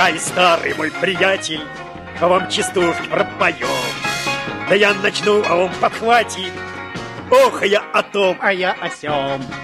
Я и старый мой приятель вам частушки пропоем. Да я начну, а он подхватит. Ох, я о том, а я о сём.